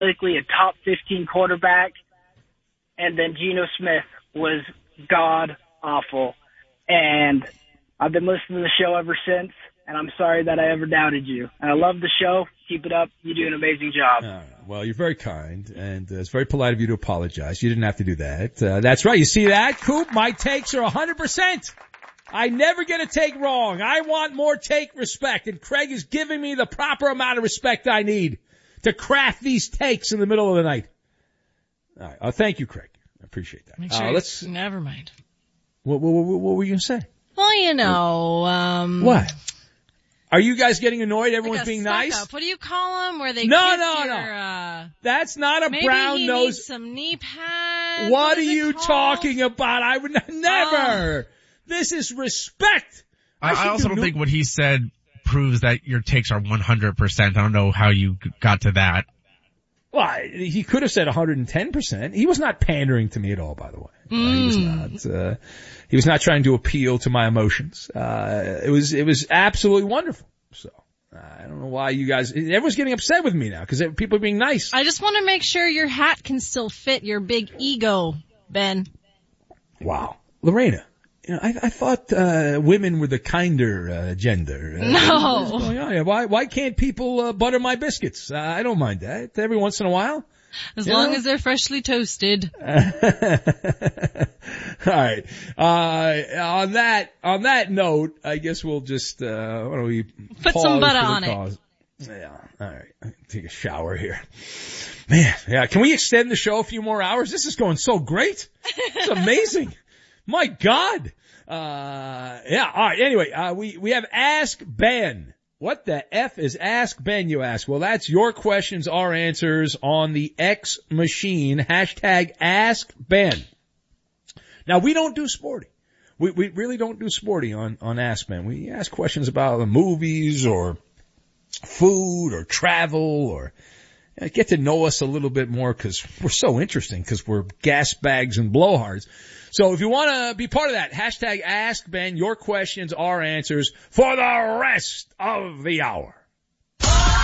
likely a top 15 quarterback. And then Geno Smith was god-awful. And I've been listening to the show ever since, and I'm sorry that I ever doubted you. And I love the show. Keep it up. You do an amazing job. Well, you're very kind, and it's very polite of you to apologize. You didn't have to do that. That's right. You see that, Coop? My takes are 100%. I never get a take wrong. I want more take respect, and Craig is giving me the proper amount of respect I need to craft these takes in the middle of the night. All right. Thank you, Craig. I appreciate that. Make sure never mind. What were you going to say? Well, you know, What? Are you guys getting annoyed? Everyone's being nice? What do you call them? Where they No. That's not a brown nose. Maybe he needs some knee pads. What are you talking about? I would never. This is respect. I also don't think what he said proves that your takes are 100%. I don't know how you got to that. Well, he could have said 110%. He was not pandering to me at all, by the way. He was not trying to appeal to my emotions. It was absolutely wonderful. So, I don't know why you guys, everyone's getting upset with me now because people are being nice. I just want to make sure your hat can still fit your big ego, Ben. Wow. Lorena. You know, I thought, women were the kinder, gender. No. What's going on here? Why can't people, butter my biscuits? I don't mind that. Every once in a while. As long as they're freshly toasted. All right. On that note, I guess we'll just, why don't we put some butter on it. Yeah. All right. Take a shower here. Man. Yeah. Can we extend the show a few more hours? This is going so great. It's amazing. My God. Yeah. All right. Anyway, we have Ask Ben. What the F is Ask Ben, you ask? Well, that's your questions, our answers on the X machine. Hashtag Ask Ben. Now, we don't do sporty. We really don't do sporty on Ask Ben. We ask questions about the movies or food or travel or get to know us a little bit more because we're so interesting because we're gas bags and blowhards. So if you want to be part of that, hashtag Ask Ben, your questions, our answers for the rest of the hour.